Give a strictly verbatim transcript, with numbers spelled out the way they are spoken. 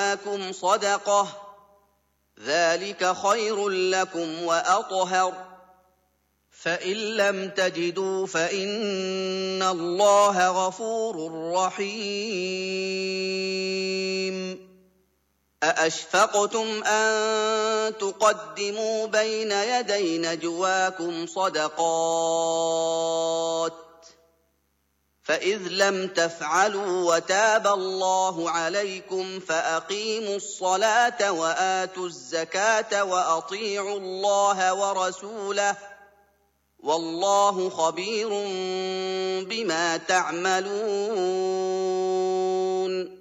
نجواكم صدقة ذلك خير لكم وأطهر فإن لم تجدوا فإن الله غفور رحيم أأشفقتم أن تقدموا بين يدي نجواكم صدقات فإذ لم تفعلوا وتاب الله عليكم فأقيموا الصلاة وآتوا الزكاة وأطيعوا الله ورسوله والله خبير بما تعملون